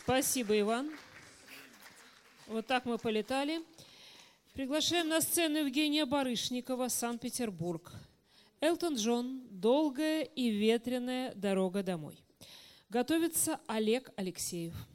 Спасибо, Иван. Вот так мы полетали. Приглашаем на сцену Евгения Барышникова, Санкт-Петербург. Элтон Джон «Долгая и ветреная дорога домой». Готовится Олег Алексеев.